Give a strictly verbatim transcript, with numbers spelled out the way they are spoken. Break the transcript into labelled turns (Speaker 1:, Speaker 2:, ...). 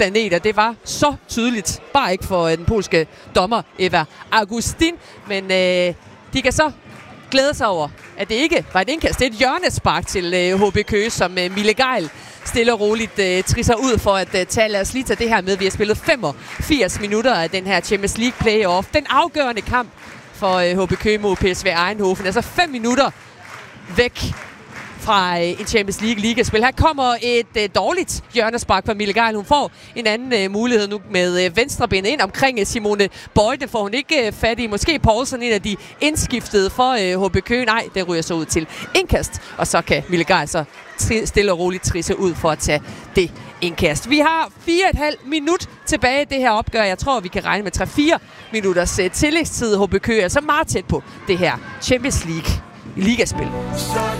Speaker 1: planet, og det var så tydeligt. Bare ikke for øh, den polske dommer, Eva Augustin, men øh, de kan så glæde sig over, at det ikke var et indkast. Det er et hjørnespark til øh, H B Køge, som øh, Mille Geil stille og roligt øh, trisser ud for at øh, tage. Lad os lige tage det her med. Vi har spillet femogfirs minutter af den her Champions League playoff. Den afgørende kamp for øh, H B Køge mod P S V Eindhoven. Altså fem minutter væk fra øh, en Champions League ligaspil. Her kommer et øh, dårligt hjørnespark fra Mille Geil. Hun får en anden øh, mulighed nu med øh, venstrebenet ind omkring øh, Simone Bøjde. Får hun ikke øh, fat i. Måske Poulsen, en af de indskiftede for øh, H B Køge. Nej, det ryger så ud til indkast. Og så kan Mille Geil så stille og roligt trisse ud for at tage det indkast. Vi har fire og et halvt minut tilbage i det her opgør. Jeg tror, vi kan regne med tre fire minutters uh, tillægstid. H B Køge er så meget tæt på det her Champions League ligaspil.